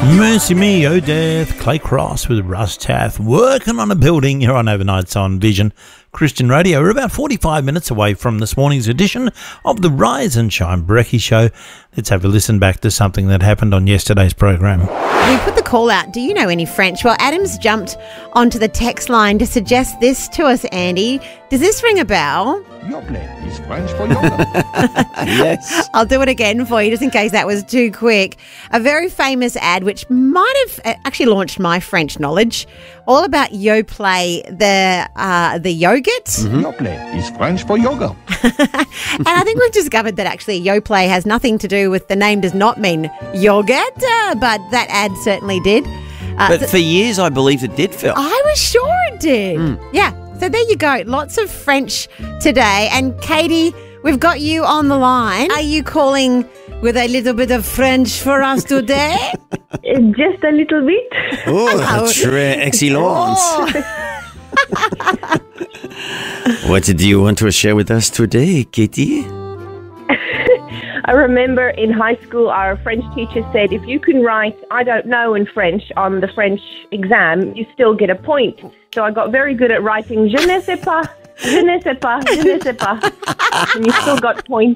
Mercy me, oh death, Clay Cross with Russ Taff, working on a building here on Overnights on Vision Christian Radio. We're about 45 minutes away from this morning's edition of the Rise and Shine Brekkie Show. Let's have a listen back to something that happened on yesterday's program. We put the call out, do you know any French? Well, Adam's jumped onto the text line to suggest this to us, Andy. Does this ring a bell? Yoplait is French for yoga. Yes. I'll do it again for you just in case that was too quick. A very famous ad which might have actually launched my French knowledge, all about Yoplait, the yogurt. Yoplait is French for yoga. And I think we've discovered that actually Yoplait has nothing to do with, the name does not mean yogurt, but that ad certainly did. But for years, I believed it did, Phil. I was sure it did. Yeah. So there you go. Lots of French today. And Katie, we've got you on the line. Are you calling with a little bit of French for us today? Just a little bit. Oh, très excellent. What do you want to share with us today, Katie? I remember in high school, our French teacher said, if you can write, I don't know in French on the French exam, you still get a point. So I got very good at writing, je ne sais pas, je ne sais pas, je ne sais pas. And you still got points.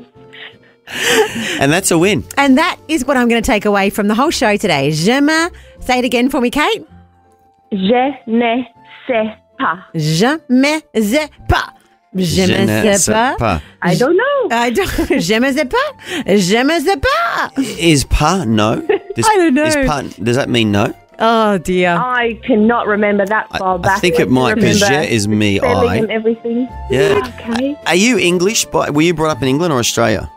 And that's a win. And that is what I'm going to take away from the whole show today. Je me, say it again for me, Kate. Je ne sais pas. Je me sais pas. Je me sais pas. I don't know. I don't. Je me sais pas. Je me sais pas. Is pas no? I don't know. Is pas, does that mean no? Oh, dear. I cannot remember that far back. I think it might, because je is me, spelling I. and everything. Yeah. Okay. Are you English? Were you brought up in England or Australia?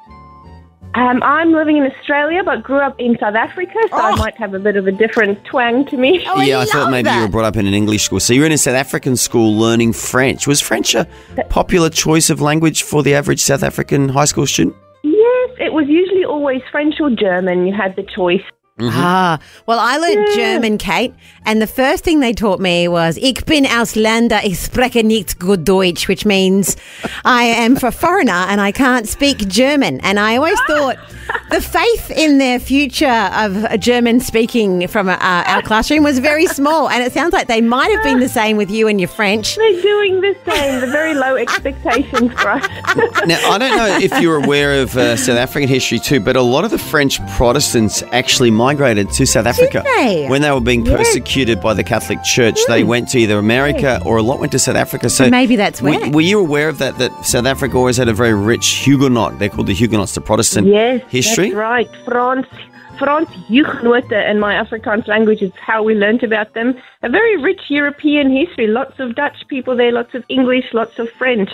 I'm living in Australia, but grew up in South Africa, so I might have a bit of a different twang to me. Oh, Yeah, I thought love maybe that. you were brought up in an English school. So you're in a South African school learning French. Was French a popular choice of language for the average South African high school student? Yes, it was usually always French or German. You had the choice. Ah, well, I learned German, Kate, and the first thing they taught me was Ich bin Ausländer, ich spreche nicht gut Deutsch, which means I am a foreigner and I can't speak German. And I always thought the faith in their future of German speaking from our classroom was very small, and it sounds like they might have been the same with you and your French. They're doing the same. The very low expectations for us. Now, I don't know if you're aware of South African history too, but a lot of the French Protestants actually migrated to South Africa. Did they? When they were being persecuted by the Catholic Church. They went to either America or a lot went to South Africa. So maybe that's where. Were you aware of that South Africa always had a very rich Huguenot, they're called the Huguenots, the Protestant history? That's right. France Huguenoten in my Afrikaans language is how we learnt about them. A very rich European history. Lots of Dutch people there, lots of English, lots of French.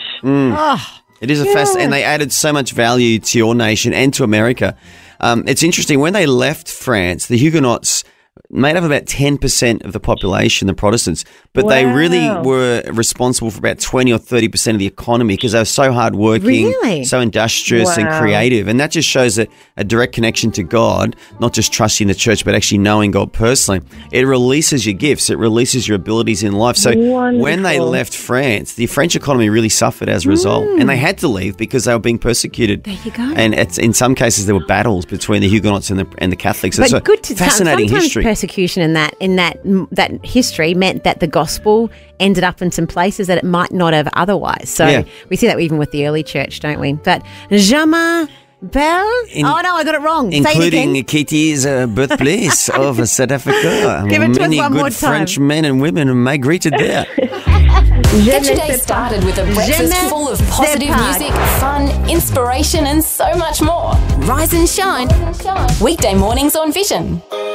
It is a fast, and they added so much value to your nation and to America. It's interesting, when they left France, the Huguenots made up about 10% of the population, the Protestants, but they really were responsible for about 20 or 30% of the economy because they were so hardworking, so industrious and creative. And that just shows a direct connection to God, not just trusting the church, but actually knowing God personally. It releases your gifts. It releases your abilities in life. So when they left France, the French economy really suffered as a result. And they had to leave because they were being persecuted. There you go. And in some cases, there were battles between the Huguenots and the Catholics. But it's good to fascinating sometimes history. Persecution in that history meant that the gospel ended up in some places that it might not have otherwise. So we see that even with the early church, don't we? But Jamais Bell? Oh no, I got it wrong. Including Katie's birthplace of South Africa. Give it to us Many one good more time. French men and women migrated there. Get your day started with a breakfast full of positive music, fun, inspiration and so much more. Rise and shine. Weekday mornings on Vision.